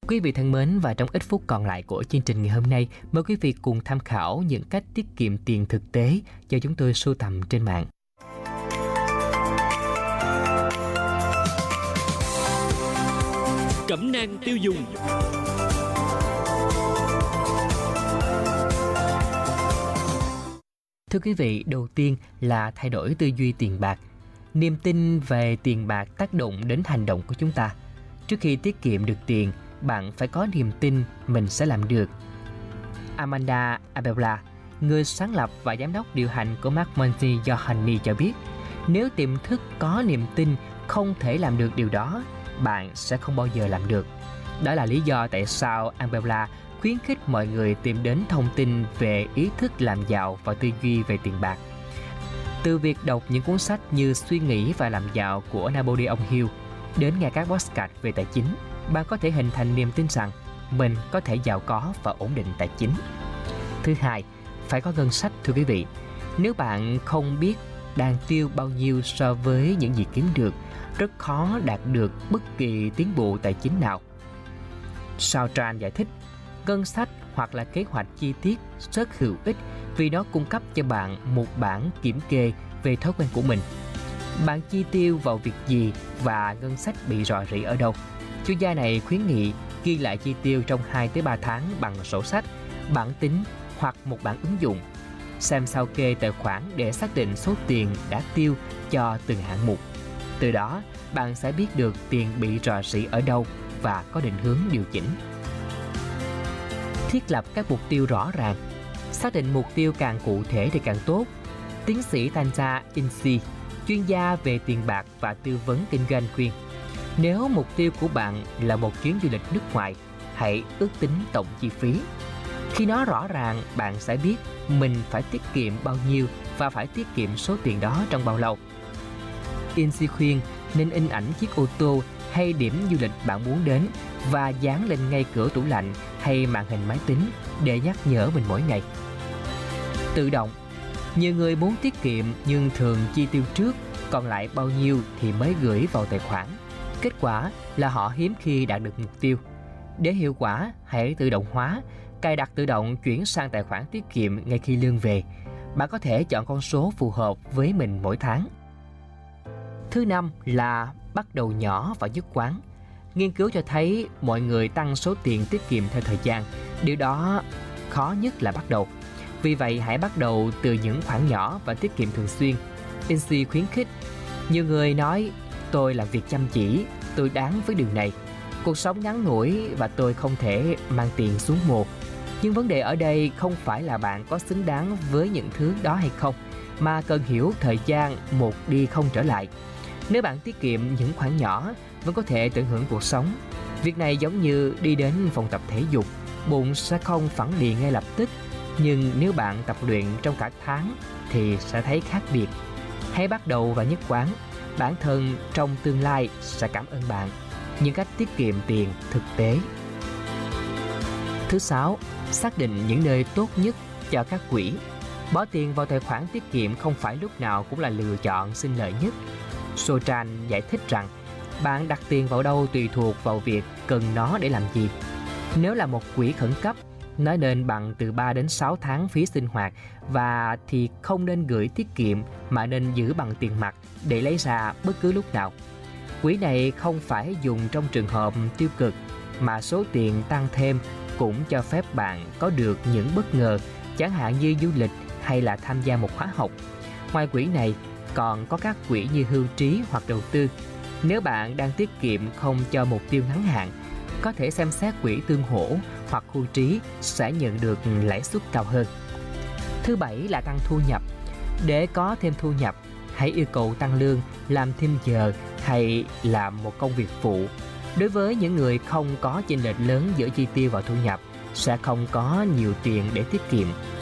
Quý vị thân mến, và trong ít phút còn lại của chương trình ngày hôm nay, mời quý vị cùng tham khảo những cách tiết kiệm tiền thực tế do chúng tôi sưu tầm trên mạng. Cẩm nang tiêu dùng. Thưa quý vị, đầu tiên là thay đổi tư duy tiền bạc. Niềm tin về tiền bạc tác động đến hành động của chúng ta. Trước khi tiết kiệm được tiền, bạn phải có niềm tin mình sẽ làm được. Amanda Abela, người sáng lập và giám đốc điều hành của Mark Monty do Honey cho biết, nếu tiềm thức có niềm tin không thể làm được điều đó, bạn sẽ không bao giờ làm được. Đó là lý do tại sao Abela khuyến khích mọi người tìm đến thông tin về ý thức làm giàu và tư duy về tiền bạc. Từ việc đọc những cuốn sách như Suy nghĩ và làm giàu của Napoleon Hill đến nghe các podcast về tài chính, bạn có thể hình thành niềm tin rằng mình có thể giàu có và ổn định tài chính. Thứ hai, phải có ngân sách thưa quý vị. Nếu bạn không biết đang tiêu bao nhiêu so với những gì kiếm được, rất khó đạt được bất kỳ tiến bộ tài chính nào. Sautran giải thích, ngân sách hoặc là kế hoạch chi tiết rất hữu ích vì nó cung cấp cho bạn một bản kiểm kê về thói quen của mình. Bạn chi tiêu vào việc gì và ngân sách bị rò rỉ ở đâu. Chuyên gia này khuyến nghị ghi lại chi tiêu trong 2-3 tháng bằng sổ sách, bảng tính hoặc một bản ứng dụng. Xem sao kê tài khoản để xác định số tiền đã tiêu cho từng hạng mục. Từ đó, bạn sẽ biết được tiền bị rò rỉ ở đâu và có định hướng điều chỉnh. Thiết lập các mục tiêu rõ ràng. Xác định mục tiêu càng cụ thể thì càng tốt. Tiến sĩ Tanja Insi, chuyên gia về tiền bạc và tư vấn kinh doanh khuyên, nếu mục tiêu của bạn là một chuyến du lịch nước ngoài, hãy ước tính tổng chi phí. Khi nó rõ ràng, bạn sẽ biết mình phải tiết kiệm bao nhiêu và phải tiết kiệm số tiền đó trong bao lâu. Insi khuyên nên in ảnh chiếc ô tô hay điểm du lịch bạn muốn đến và dán lên ngay cửa tủ lạnh hay màn hình máy tính để nhắc nhở mình mỗi ngày. Tự động. Nhiều người muốn tiết kiệm nhưng thường chi tiêu trước, còn lại bao nhiêu thì mới gửi vào tài khoản. Kết quả là họ hiếm khi đạt được mục tiêu. Để hiệu quả, hãy tự động hóa, cài đặt tự động chuyển sang tài khoản tiết kiệm ngay khi lương về. Bạn có thể chọn con số phù hợp với mình mỗi tháng. Thứ năm là bắt đầu nhỏ và nhất quán. Nghiên cứu cho thấy mọi người tăng số tiền tiết kiệm theo thời gian. Điều đó khó nhất là bắt đầu. Vì vậy hãy bắt đầu từ những khoản nhỏ và tiết kiệm thường xuyên. Insi khuyến khích. Nhiều người nói, tôi làm việc chăm chỉ, tôi đáng với điều này. Cuộc sống ngắn ngủi và tôi không thể mang tiền xuống mồ. Nhưng vấn đề ở đây không phải là bạn có xứng đáng với những thứ đó hay không, mà cần hiểu thời gian một đi không trở lại. Nếu bạn tiết kiệm những khoản nhỏ, vẫn có thể tận hưởng cuộc sống. Việc này giống như đi đến phòng tập thể dục, bụng sẽ không phẳng liền ngay lập tức, nhưng nếu bạn tập luyện trong cả tháng thì sẽ thấy khác biệt. Hãy bắt đầu và nhất quán. Bản thân trong tương lai sẽ cảm ơn bạn. Những cách tiết kiệm tiền thực tế. Thứ 6, xác định những nơi tốt nhất cho các quỹ. Bỏ tiền vào tài khoản tiết kiệm không phải lúc nào cũng là lựa chọn sinh lợi nhất. Sotran giải thích rằng bạn đặt tiền vào đâu tùy thuộc vào việc cần nó để làm gì. Nếu là một quỹ khẩn cấp, nó nên bằng từ 3 đến 6 tháng phí sinh hoạt và thì không nên gửi tiết kiệm mà nên giữ bằng tiền mặt để lấy ra bất cứ lúc nào. Quỹ này không phải dùng trong trường hợp tiêu cực mà số tiền tăng thêm cũng cho phép bạn có được những bất ngờ, chẳng hạn như du lịch hay là tham gia một khóa học. Ngoài quỹ này, còn có các quỹ như hưu trí hoặc đầu tư. Nếu bạn đang tiết kiệm không cho mục tiêu ngắn hạn, có thể xem xét quỹ tương hỗ hoặc hưu trí sẽ nhận được lãi suất cao hơn. Thứ 7 là tăng thu nhập. Để có thêm thu nhập, hãy yêu cầu tăng lương, làm thêm giờ hay làm một công việc phụ. Đối với những người không có chênh lệch lớn giữa chi tiêu và thu nhập, sẽ không có nhiều tiền để tiết kiệm.